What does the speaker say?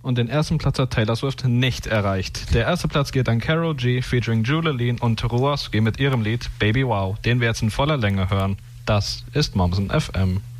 Und den ersten Platz hat Taylor Swift nicht erreicht. Der erste Platz geht an Karol G featuring Julie und Ruas mit ihrem Lied Baby Wow, den wir jetzt in voller Länge hören. Das ist Mommsen FM.